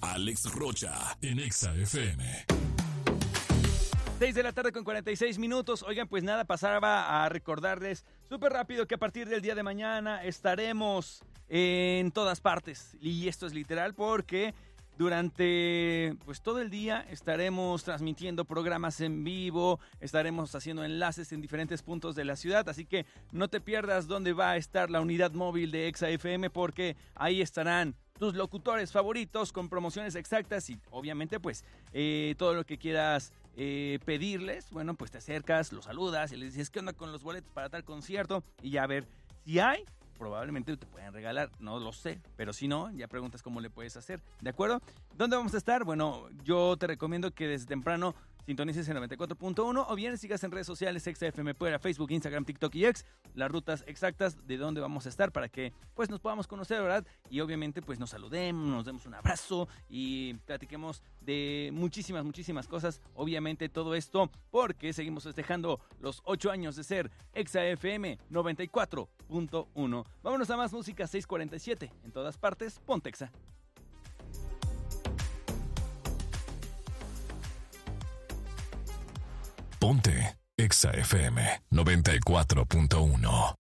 Alex Rocha en Exa FM. 6 de la tarde con 46 minutos. Oigan, pues nada, pasaba a recordarles súper rápido que a partir del día de mañana estaremos en todas partes. Y esto es literal porque durante pues todo el día estaremos transmitiendo programas en vivo, estaremos haciendo enlaces en diferentes puntos de la ciudad, así que no te pierdas dónde va a estar la unidad móvil de Exa FM, porque ahí estarán tus locutores favoritos con promociones exactas y obviamente pues todo lo que quieras pedirles, bueno, pues te acercas, los saludas y les dices qué onda con los boletos para tal concierto y ya a ver si hay. Probablemente te pueden regalar, no lo sé, pero si no, ya preguntas cómo le puedes hacer, ¿de acuerdo? ¿Dónde vamos a estar? Bueno, yo te recomiendo que desde temprano sintonices el 94.1 o bien sigas en redes sociales Exa FM Puebla, Facebook, Instagram, TikTok y X, las rutas exactas de dónde vamos a estar para que pues nos podamos conocer, ¿verdad? Y obviamente pues nos saludemos, nos demos un abrazo y platiquemos de muchísimas cosas. Obviamente todo esto porque seguimos festejando los 8 años de ser Exa FM 94.1. Vámonos a más música, 6:47. En todas partes, ponte Exa. Ponte Exa FM 94.1.